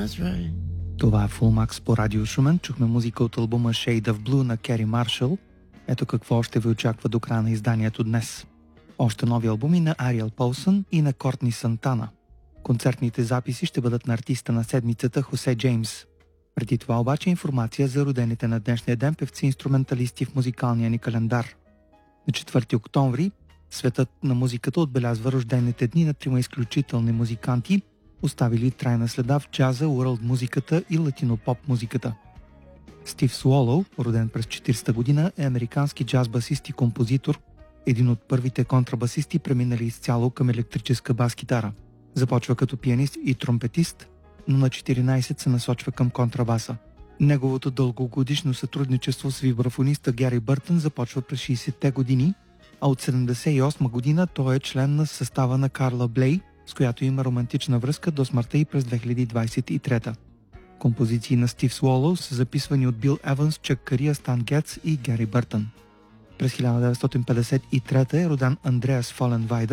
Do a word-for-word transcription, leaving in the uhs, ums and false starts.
right. Това е Full Max по Радио Шумен. Чухме музика от албума Shade of Blue на Кери Маршал. Ето какво още ви очаква до края на изданието днес. Още нови албуми на Ариел Полсън и на Кортни Сантана. Концертните записи ще бъдат на артиста на седмицата Хосе Джеймс. Преди това обаче информация за родените на днешния ден певци-инструменталисти в музикалния ни календар. На четвърти октомври светът на музиката отбелязва рождените дни на трима изключителни музиканти, оставили трайна следа в джаза, уърлд музиката и латино-поп музиката. Стив Суолоу, роден през четиридесета година, е американски джаз-басист и композитор, един от първите контрабасисти, преминали изцяло към електрическа бас-китара. Започва като пианист и тромпетист, но на четиринадесет се насочва към контрабаса. Неговото дългогодишно сътрудничество с вибрафониста Гери Бъртън започва през шейсетте години, а от седемдесет и осма година той е член на състава на Карла Блей, с която има романтична връзка до смъртта и през две хиляди двадесет и трета. Композиции на Стив Суолоу са записвани от Бил Еванс, Чак Кария, Стан Гетц и Гери Бъртън. През хиляда деветстотин петдесет и трета е родан Андреас Фоленвайдер,